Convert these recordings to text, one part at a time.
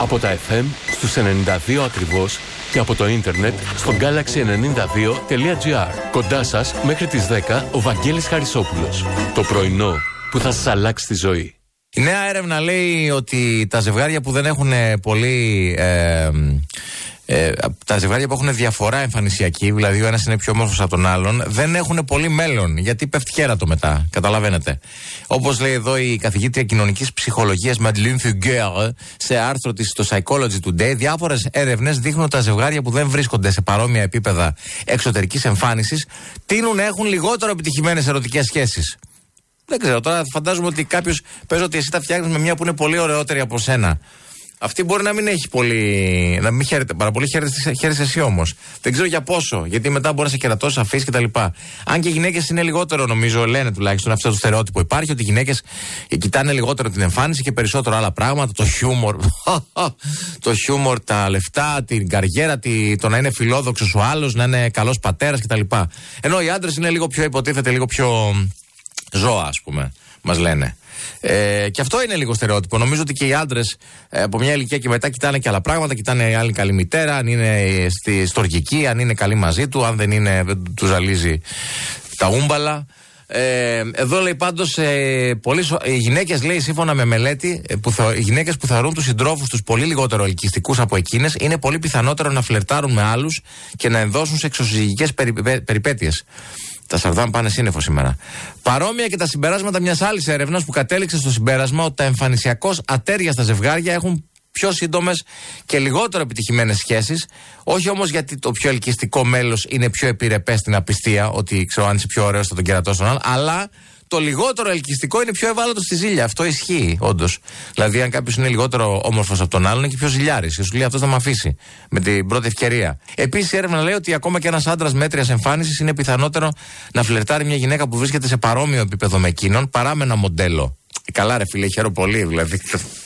Από τα FM στους 92 ακριβώς και από το ίντερνετ στο galaxy92.gr. Κοντά σας μέχρι τις 10 ο Βαγγέλης Χαρισόπουλος. Το πρωινό που θα σας αλλάξει τη ζωή. Η νέα έρευνα λέει ότι τα ζευγάρια που δεν έχουν πολύ... τα ζευγάρια που έχουν διαφορά εμφανισιακή, δηλαδή ο ένας είναι πιο όμορφος από τον άλλον, δεν έχουν πολύ μέλλον, γιατί πέφτει κέρατο μετά. Καταλαβαίνετε. Όπως λέει εδώ η καθηγήτρια κοινωνικής ψυχολογίας Madeleine Figuer σε άρθρο της στο Psychology Today, διάφορες έρευνες δείχνουν ότι τα ζευγάρια που δεν βρίσκονται σε παρόμοια επίπεδα εξωτερικής εμφάνισης τείνουν να έχουν λιγότερο επιτυχημένες ερωτικές σχέσεις. Δεν ξέρω, τώρα φαντάζομαι ότι κάποιος παίζει ότι εσύ τα φτιάχνεις με μια που είναι πολύ ωραιότερη από σένα. Αυτή μπορεί να μην έχει πολύ. Να μην χαίρεται πάρα πολύ, χαίρεσαι εσύ όμως. Δεν ξέρω για πόσο, γιατί μετά μπορεί να σε κερατώσει, αφήσει κτλ. Αν και οι γυναίκες είναι λιγότερο, νομίζω, λένε τουλάχιστον αυτό το στερεότυπο υπάρχει, ότι οι γυναίκες κοιτάνε λιγότερο την εμφάνιση και περισσότερο άλλα πράγματα. Το χιούμορ, τα λεφτά, την καριέρα, το να είναι φιλόδοξος ο άλλος, να είναι καλός πατέρας κτλ. Ενώ οι άντρες είναι λίγο πιο υποτίθεται, λίγο πιο ζώα, ας πούμε, μας λένε. Και αυτό είναι λίγο στερεότυπο. Νομίζω ότι και οι άντρες από μια ηλικία και μετά κοιτάνε και άλλα πράγματα. Κοιτάνε η άλλη καλή μητέρα, αν είναι στη στοργική, αν είναι καλή μαζί του, αν δεν είναι, δεν του ζαλίζει τα ούμπαλα. Εδώ λέει πάντως οι γυναίκες, λέει, σύμφωνα με μελέτη, οι γυναίκες που θεωρούν τους συντρόφους τους πολύ λιγότερο ελκυστικούς από εκείνες είναι πολύ πιθανότερο να φλερτάρουν με άλλους και να ενδώσουν σε εξωσυζυγικές περιπέτειες. Τα Σαρδάμ πάνε σύννεφο σήμερα. Παρόμοια και τα συμπεράσματα μιας άλλης έρευνας που κατέληξε στο συμπέρασμα ότι τα εμφανισιακώς ατέριαστα ζευγάρια έχουν πιο σύντομες και λιγότερο επιτυχημένες σχέσεις. Όχι όμως γιατί το πιο ελκυστικό μέλος είναι πιο επιρρεπές στην απιστία, ότι ξέρω αν είσαι πιο ωραίος θα τον κερατώσει τον άλλον, αλλά το λιγότερο ελκυστικό είναι πιο ευάλωτο στη ζήλια. Αυτό ισχύει, όντως. Δηλαδή, αν κάποιος είναι λιγότερο όμορφος από τον άλλον, είναι και πιο ζηλιάρης. Και σου λέει αυτός θα με αφήσει με την πρώτη ευκαιρία. Επίσης, η έρευνα λέει ότι ακόμα και ένας άντρας μέτριας εμφάνισης είναι πιθανότερο να φλερτάρει μια γυναίκα που βρίσκεται σε παρόμοιο επίπεδο με εκείνον παρά με ένα μοντέλο. Καλά, ρε φίλε, χαίρομαι πολύ. Δηλαδή,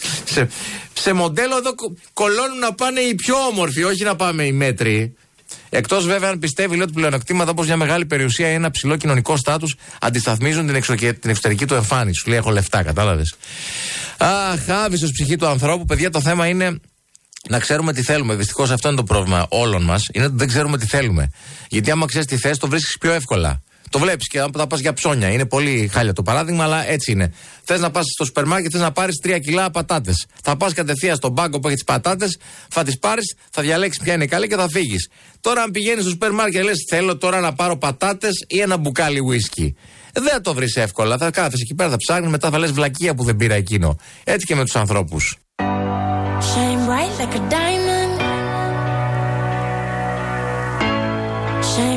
σε μοντέλο εδώ κολώνουν να πάνε οι πιο όμορφοι, όχι να πάμε οι μέτριοι. Εκτός βέβαια αν πιστεύει, λέει, ότι πλεονεκτήματα όπως μια μεγάλη περιουσία ή ένα ψηλό κοινωνικό στάτους αντισταθμίζουν την εξωτερική του εμφάνιση. Σου λέει: έχω λεφτά, κατάλαβες. Αχ, άβυσσος ψυχή του ανθρώπου. Παιδιά, το θέμα είναι να ξέρουμε τι θέλουμε. Δυστυχώς αυτό είναι το πρόβλημα όλων μας. Είναι ότι δεν ξέρουμε τι θέλουμε. Γιατί άμα ξέρεις τι θες, το βρίσκεις πιο εύκολα. Το βλέπεις και θα πας για ψώνια. Είναι πολύ χάλια το παράδειγμα, αλλά έτσι είναι. Θες να πας στο σούπερ μάρκετ, θες να πάρεις 3 κιλά πατάτες. Θα πας κατευθείαν στον πάγκο που έχει τις πατάτες, θα τις πάρεις, θα διαλέξεις ποια είναι καλή και θα φύγεις. Τώρα, αν πηγαίνεις στο σούπερ μάρκετ και λες: θέλω τώρα να πάρω πατάτες ή ένα μπουκάλι ουίσκι, δεν θα το βρεις εύκολα. Θα κάθεσαι εκεί πέρα, θα ψάχνεις, μετά θα λες: βλακεία που δεν πήρα εκείνο. Έτσι και με τους ανθρώπους. Shine bright like a diamond.